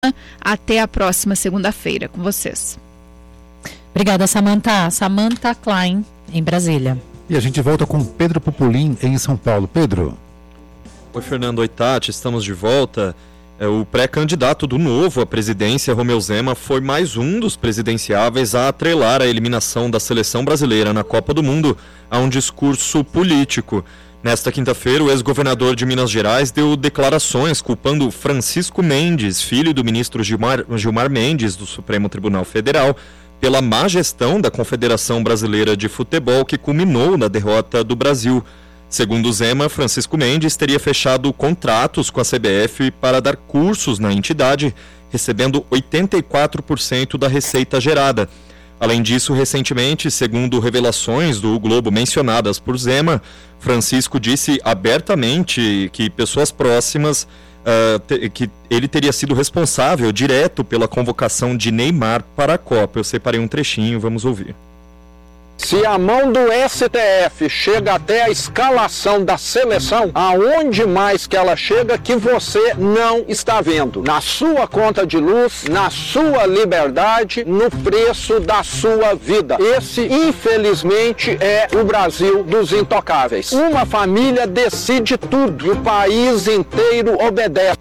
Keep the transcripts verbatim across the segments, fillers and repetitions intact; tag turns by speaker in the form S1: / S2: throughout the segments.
S1: Até a próxima segunda-feira com vocês.
S2: Obrigada, Samantha. Samantha Klein, em Brasília.
S3: E a gente volta com Pedro Pupolin, em São Paulo. Pedro.
S4: Oi, Fernando. Oi, Tati. Estamos de volta. É, o pré-candidato do Novo à presidência, Romeu Zema, foi mais um dos presidenciáveis a atrelar a eliminação da seleção brasileira na Copa do Mundo a um discurso político. Nesta quinta-feira, o ex-governador de Minas Gerais deu declarações culpando Francisco Mendes, filho do ministro Gilmar, Gilmar Mendes, do Supremo Tribunal Federal, pela má gestão da Confederação Brasileira de Futebol, que culminou na derrota do Brasil. Segundo Zema, Francisco Mendes teria fechado contratos com a C B F para dar cursos na entidade, recebendo oitenta e quatro por cento da receita gerada. Além disso, recentemente, segundo revelações do Globo mencionadas por Zema, Francisco disse abertamente que pessoas próximas, uh, te, que ele teria sido responsável direto pela convocação de Neymar para a Copa. Eu separei um trechinho, vamos ouvir.
S5: Se a mão do S T F chega até a escalação da seleção, aonde mais que ela chega que você não está vendo? Na sua conta de luz, na sua liberdade, no preço da sua vida. Esse, infelizmente, é o Brasil dos intocáveis. Uma família decide tudo e o país inteiro obedece.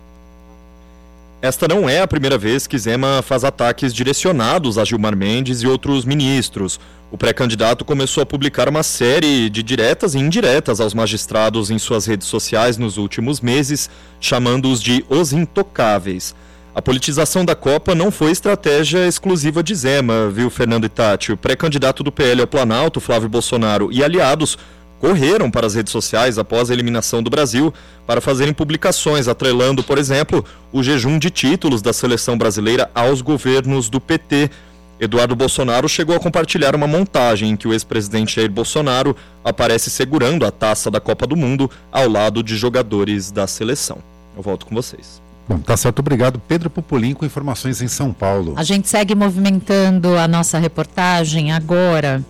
S4: Esta não é a primeira vez que Zema faz ataques direcionados a Gilmar Mendes e outros ministros. O pré-candidato começou a publicar uma série de diretas e indiretas aos magistrados em suas redes sociais nos últimos meses, chamando-os de os intocáveis. A politização da Copa não foi estratégia exclusiva de Zema, viu, Fernando e Tati? O pré-candidato do P L ao Planalto, Flávio Bolsonaro, e aliados correram para as redes sociais após a eliminação do Brasil para fazerem publicações atrelando, por exemplo, o jejum de títulos da seleção brasileira aos governos do P T. Eduardo Bolsonaro chegou a compartilhar uma montagem em que o ex-presidente Jair Bolsonaro aparece segurando a taça da Copa do Mundo ao lado de jogadores da seleção. Eu volto com vocês.
S3: Bom, tá certo. Obrigado, Pedro Pupolin, com informações em São Paulo.
S2: A gente segue movimentando a nossa reportagem agora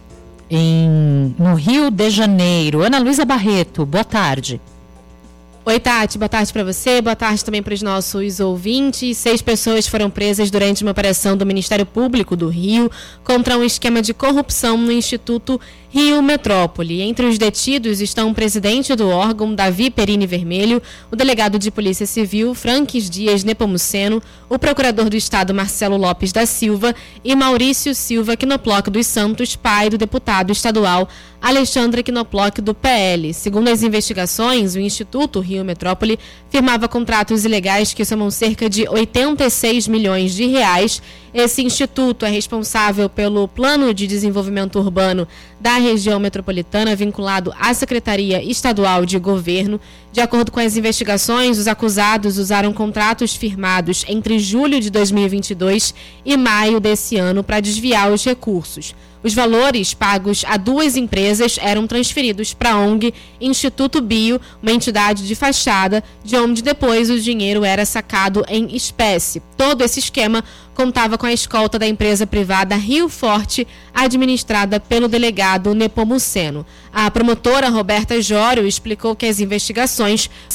S2: em, no Rio de Janeiro. Ana Luísa Barreto, boa tarde.
S6: Oi, Tati, boa tarde para você, boa tarde também para os nossos ouvintes. Seis pessoas foram presas durante uma operação do Ministério Público do Rio contra um esquema de corrupção no Instituto Rio Metrópole. Entre os detidos estão o presidente do órgão, Davi Perini Vermelho, o delegado de Polícia Civil, Franques Dias Nepomuceno, o procurador do Estado, Marcelo Lopes da Silva, e Maurício Silva Knoploch dos Santos, pai do deputado estadual Alexandre Knoploch do P L. Segundo as investigações, o Instituto Rio Metrópole firmava contratos ilegais que somam cerca de oitenta e seis milhões de reais. Esse instituto é responsável pelo Plano de Desenvolvimento Urbano da região metropolitana, vinculado à Secretaria Estadual de Governo. De acordo com as investigações, os acusados usaram contratos firmados entre julho de dois mil e vinte e dois e maio desse ano para desviar os recursos. Os valores pagos a duas empresas eram transferidos para a O N G Instituto Bio, uma entidade de fachada, de onde depois o dinheiro era sacado em espécie. Todo esse esquema contava com a escolta da empresa privada Rio Forte, administrada pelo delegado Nepomuceno. A promotora Roberta Jório explicou que as investigações